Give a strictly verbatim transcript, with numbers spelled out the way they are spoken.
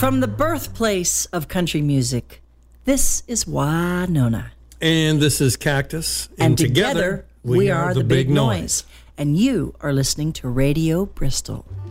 From the birthplace of country music, this is Winona. And this is Cactus. And, and together, together, we, we are, are the, the Big, Big Noise. Noise. And you are listening to Radio Bristol.